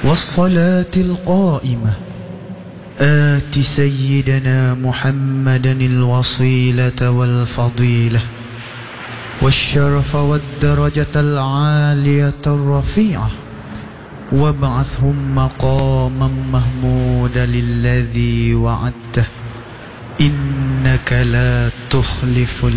والصلاة القائمة آت سيدنا محمدا الوصيلة والفضيلة والشرف والدرجة العالية الرفيعة وابعثهم مقاما محمودا الذي وعدته إنك لا تخلف